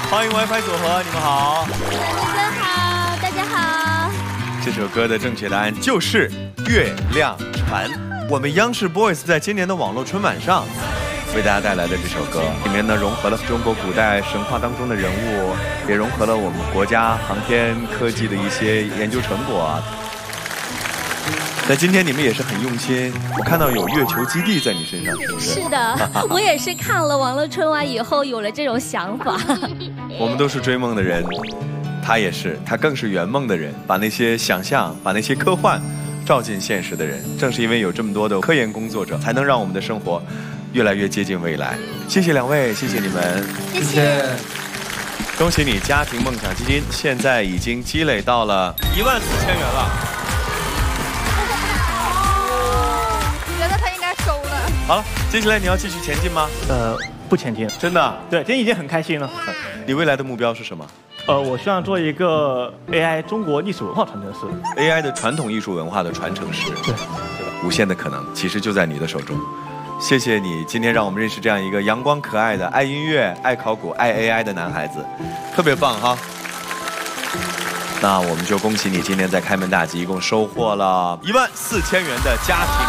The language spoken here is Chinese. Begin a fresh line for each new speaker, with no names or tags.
欢迎 WiFi 组合，你们好。
你们好，大家好。
这首歌的正确答案就是《月亮船》。我们央视 Boys 在今年的网络春晚上为大家带来的这首歌，里面呢融合了中国古代神话当中的人物，也融合了我们国家航天科技的一些研究成果。在今天你们也是很用心，我看到有月球基地在你身上，是不是？
是的，我也是看了网络春晚以后有了这种想法。
我们都是追梦的人，他也是，他更是圆梦的人，把那些想象，把那些科幻照进现实的人。正是因为有这么多的科研工作者，才能让我们的生活越来越接近未来。谢谢两位，谢谢你们，
谢谢。
恭喜你，家庭梦想基金现在已经积累到了14000元了。
觉得他应该收了。
好了，接下来你要继续前进吗？
不前进。
真的？
对，今天已经很开心了。
你未来的目标是什么？
我希望做一个 AI 中国历史文化传承师
，AI 的传统艺术文化的传承师。
对，
无限的可能其实就在你的手中。谢谢你今天让我们认识这样一个阳光可爱的、爱音乐、爱考古、爱 AI 的男孩子，特别棒哈。那我们就恭喜你今天在开门大吉一共收获了14000元的家庭